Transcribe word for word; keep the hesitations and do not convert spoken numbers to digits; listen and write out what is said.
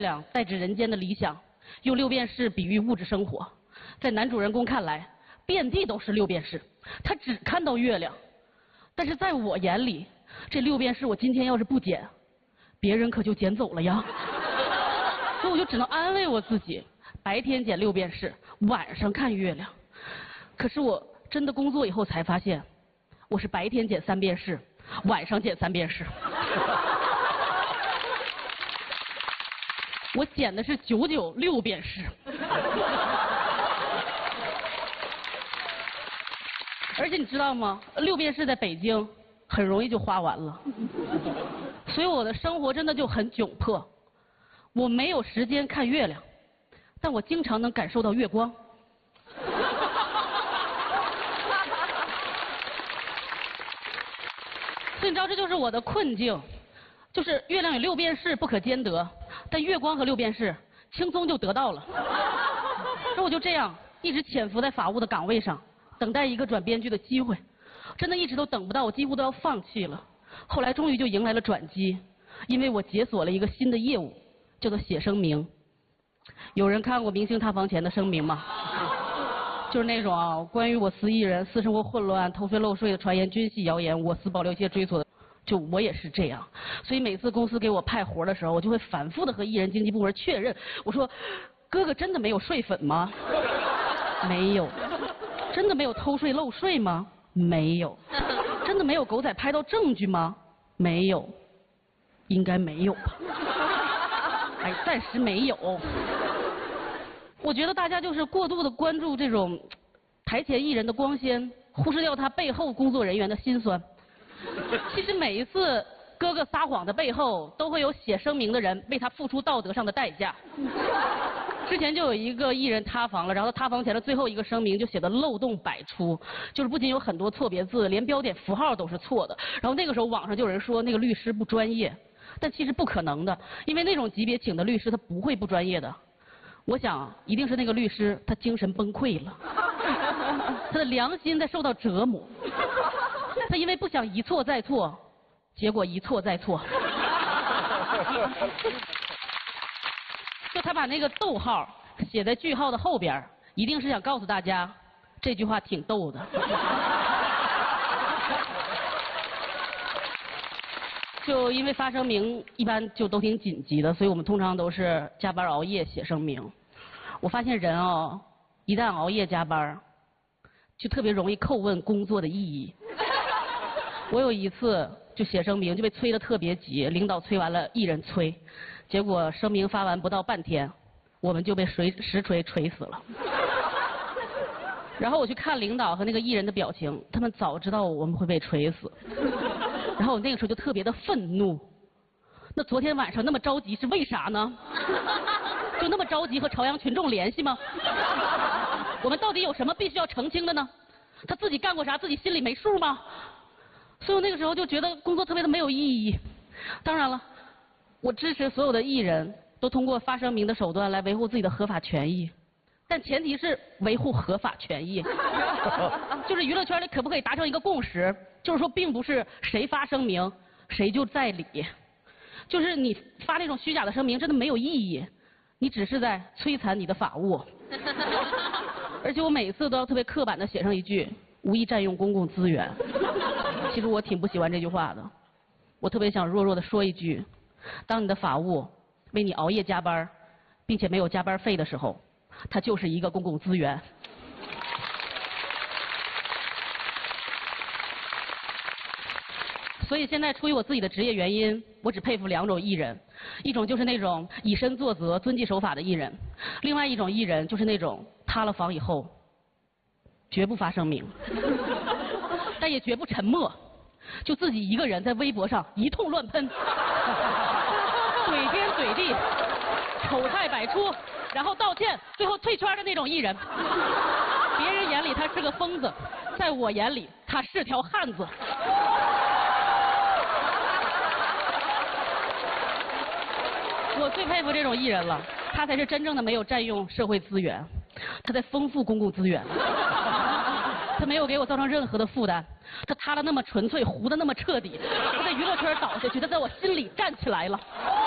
亮代指人间的理想，用六便士比喻物质生活。在男主人公看来，遍地都是六便士，他只看到月亮。但是在我眼里，这六便士我今天要是不捡，别人可就捡走了呀。所以我就只能安慰我自己，白天捡六便士，晚上看月亮。可是我真的工作以后才发现，我是白天捡三便士，晚上捡三便士。我捡的是九九六便士。而且你知道吗？六便士在北京很容易就花完了，所以我的生活真的就很窘迫。我没有时间看月亮，但我经常能感受到月光。所以你知道这就是我的困境，就是月亮与六便士不可兼得，但月光和六便士轻松就得到了。所以我就这样一直潜伏在法务的岗位上，等待一个转编剧的机会，真的一直都等不到，我几乎都要放弃了。后来终于就迎来了转机，因为我解锁了一个新的业务，叫做写声明。有人看过《明星塌房前》的声明吗？就是那种啊，关于我司艺人私生活混乱、偷税漏税的传言、军系谣言，我司保留一切追索的。就我也是这样，所以每次公司给我派活的时候，我就会反复的和艺人经纪部门确认，我说：“哥哥真的没有睡粉吗？”没有。真的没有偷税漏税吗？没有。真的没有狗仔拍到证据吗？没有。应该没有吧？哎，暂时没有。我觉得大家就是过度的关注这种台前艺人的光鲜，忽视掉他背后工作人员的辛酸。其实每一次哥哥撒谎的背后，都会有写声明的人为他付出道德上的代价。之前就有一个艺人塌房了，然后他塌房前的最后一个声明就写的漏洞百出，就是不仅有很多错别字，连标点符号都是错的。然后那个时候网上就有人说那个律师不专业，但其实不可能的，因为那种级别请的律师他不会不专业的。我想一定是那个律师他精神崩溃了，他的良心在受到折磨，他因为不想一错再错，结果一错再错。就他把那个逗号写在句号的后边，一定是想告诉大家这句话挺逗的。就因为发声明一般就都挺紧急的，所以我们通常都是加班熬夜写声明。我发现人哦，一旦熬夜加班，就特别容易叩问工作的意义。我有一次就写声明就被催得特别急，领导催完了，艺人催，结果声明发完不到半天，我们就被锤实锤锤死了。然后我去看领导和那个艺人的表情，他们早知道我们会被锤死。然后我那个时候就特别的愤怒，那昨天晚上那么着急是为啥呢？就那么着急和朝阳群众联系吗？我们到底有什么必须要澄清的呢？他自己干过啥自己心里没数吗？所以我那个时候就觉得工作特别的没有意义。当然了，我支持所有的艺人都通过发声明的手段来维护自己的合法权益，但前提是维护合法权益。就是娱乐圈里可不可以达成一个共识，就是说并不是谁发声明谁就在理，就是你发那种虚假的声明真的没有意义，你只是在摧残你的法务。而且我每次都要特别刻板的写上一句无意占用公共资源。其实我挺不喜欢这句话的，我特别想弱弱的说一句，当你的法务为你熬夜加班并且没有加班费的时候，它就是一个公共资源。所以现在出于我自己的职业原因，我只佩服两种艺人，一种就是那种以身作则、遵纪守法的艺人，另外一种艺人就是那种塌了房以后绝不发声明，但也绝不沉默，就自己一个人在微博上一通乱喷，怼天怼地，丑态百出，然后道歉，最后退圈的那种艺人。别人眼里他是个疯子，在我眼里他是条汉子。我最佩服这种艺人了，他才是真正的没有占用社会资源，他在丰富公共资源。他没有给我造成任何的负担，他塌了那么纯粹，糊的那么彻底，他在娱乐圈倒下去，他在我心里站起来了。